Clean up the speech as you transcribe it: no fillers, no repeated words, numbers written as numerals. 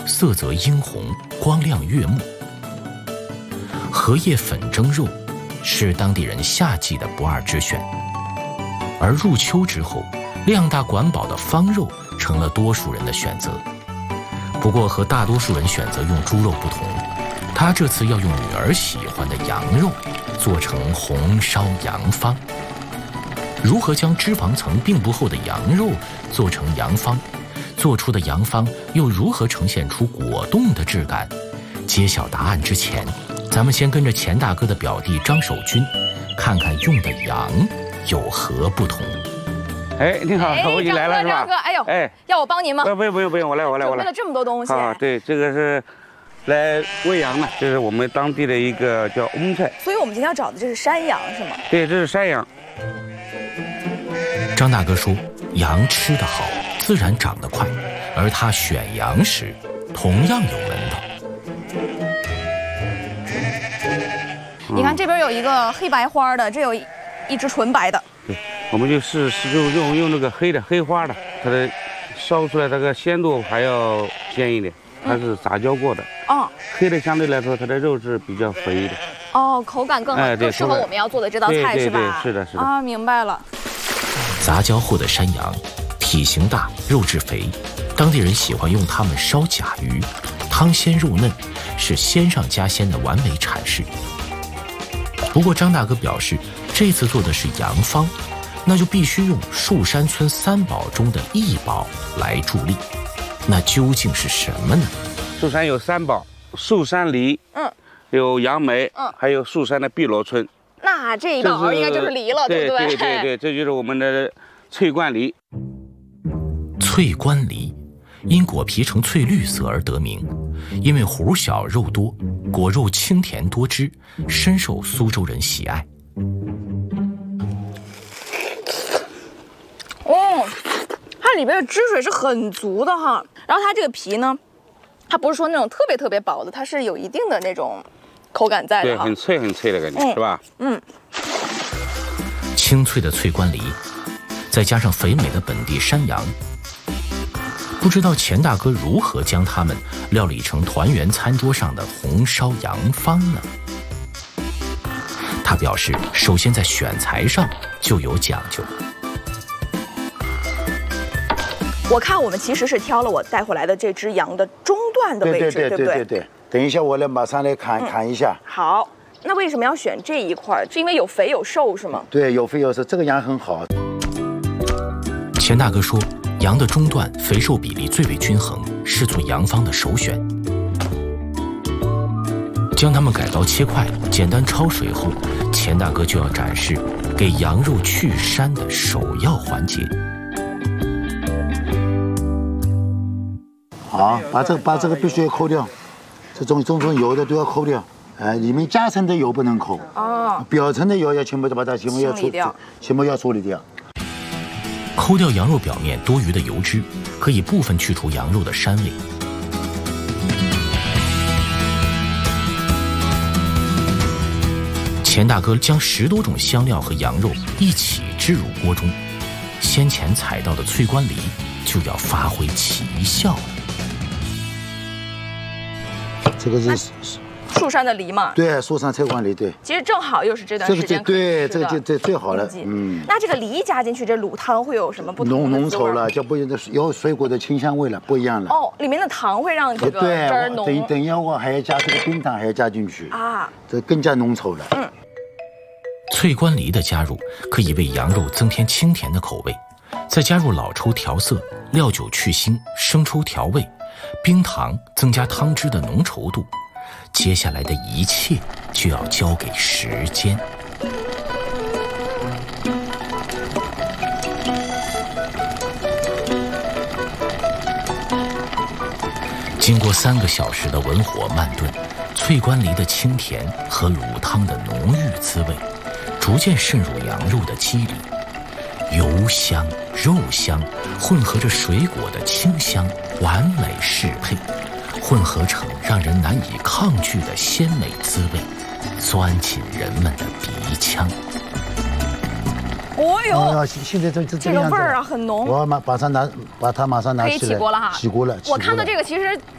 色泽殷红，光亮悦目。荷叶粉蒸肉是当地人夏季的不二之选，而入秋之后，量大管饱的方肉成了多数人的选择。不过和大多数人选择用猪肉不同，他这次要用女儿喜欢的羊肉做成红烧羊方。如何将脂肪层并不厚的羊肉做成羊方，做出的羊方又如何呈现出果冻的质感？揭晓答案之前，咱们先跟着钱大哥的表弟张守军，看看用的羊有何不同。 哎，你好，我已经来了是吧？ 张哥，哎呦，哎，要我帮您吗？ 不用，我来。 准备了这么多东西。 啊，对，这个是来喂羊的，这是我们当地的一个叫翁菜。 所以我们今天要找的这是山羊是吗？ 对，这是山羊。 张大哥说，羊吃得好，自然长得快，而他选羊时同样有门道。 你看这边有一个黑白花的，这有一只纯白的。 对，我们就是用那个黑花的，它的烧出来这个鲜度还要鲜一点，它是杂交过的。哦，黑的相对来说它的肉是比较肥的。 哦，口感更好，更适合我们要做的这道菜是吧？ 对，是的。 啊，明白了。 杂交后的山羊，体型大，肉质肥，当地人喜欢用它们烧甲鱼，汤鲜肉嫩，是鲜上加鲜的完美阐释。不过张大哥表示，这次做的是羊方，那就必须用树山村3宝中的1宝来助力。那究竟是什么呢？ 树山有3宝，树山梨，有杨梅，还有树山的碧螺春。 那这一宝应该就是梨了，对不对？ 对，这就是我们的翠冠梨。 翠冠梨因果皮呈翠绿色而得名，因为核小肉多，果肉清甜多汁，深受苏州人喜爱。 哦，它里边的汁水是很足的哈，然后它这个皮呢，它不是说那种特别薄的，它是有一定的那种口感在的， 对，很脆的感觉，是吧？ 清脆的翠冠梨，再加上肥美的本地山羊，不知道钱大哥如何将它们料理成团圆餐桌上的红烧羊方呢？他表示，首先在选材上就有讲究。 我看我们其实是挑了我带回来的这只羊的中段的位置，对不对？ 对。等一下，我马上来砍一下。 好，那为什么要选这一块？是因为有肥有瘦是吗？ 对，有肥有瘦，这个羊很好。 钱大哥说，羊的中段肥瘦比例最为均衡，是做羊方的首选。将它们改刀切块，简单焯水后，钱大哥就要展示给羊肉去膻的首要环节。 好，把这个必须要抠掉。这种油的都要抠掉，里面夹层的油不能抠，表层的油要全部把它全部要处理掉。 抠掉羊肉表面多余的油脂，可以部分去除羊肉的膻味。钱大哥将10多种香料和羊肉一起置入锅中，先前采到的翠冠梨就要发挥奇效了。 这个是树山的梨嘛？ 对，树山翠冠梨，对。 其实正好又是这段时间可以吃的， 这个就最好了。 那这个梨加进去，这卤汤会有什么不同的浓稠了，就不有水果的清香味了，不一样了。 哦，里面的糖会让这个汁儿浓。 等一下我还要加这个冰糖，还要加进去啊，这更加浓稠了。 翠冠梨的加入可以为羊肉增添清甜的口味，再加入老抽调色、料酒去腥、生抽调味。冰糖增加汤汁的浓稠度，接下来的一切就要交给时间。经过3个小时的文火慢炖，翠冠梨的清甜和卤汤的浓郁滋味，逐渐渗入羊肉的肌里，油香、肉香混合着水果的清香，完美适配，混合成让人难以抗拒的鲜美滋味，钻进人们的鼻腔。 哦呦， 现在这个味儿啊很浓。 我把它马上拿起来。 可以起锅了哈。 起锅了。 我看到这个其实